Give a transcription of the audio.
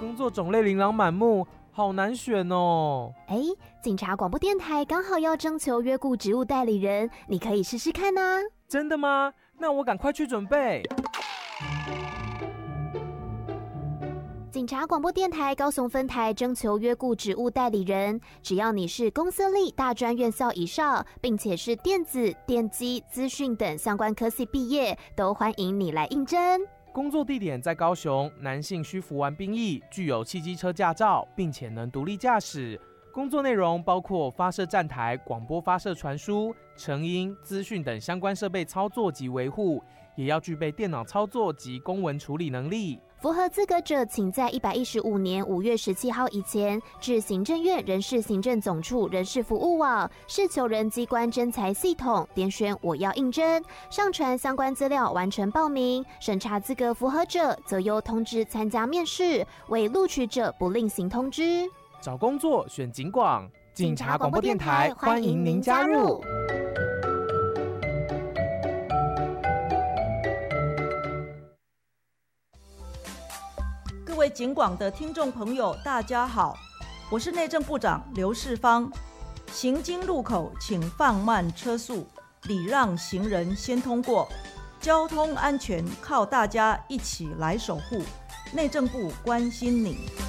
工作种类琳琅满目，好难选哦。 警察广播电台刚好要征求约雇职务代理人，你可以试试看啊。 真的吗？那我赶快去准备。 警察广播电台高雄分台征求约雇职务代理人，只要你是公私立大专院校以上，并且是电子、电机、资讯等相关科系毕业，都欢迎你来应征。 工作地点在高雄，男性需服完兵役，具有汽机车驾照，并且能独立驾驶。工作内容包括发射站台、广播发射传输、成音、资讯等相关设备操作及维护，也要具备电脑操作及公文处理能力。 符合资格者，请在115年5月17号以前至行政院人事行政总处人事服务网事求人机关征才系统点选我要应征，上传相关资料完成报名，审查资格符合者则由通知参加面试，未录取者不另行通知。 找工作选警广，警察广播电台欢迎您加入。 各位警广的听众朋友，大家好，我是内政部长刘世芳。行经路口请放慢车速，礼让行人先通过，交通安全靠大家一起来守护。内政部关心你。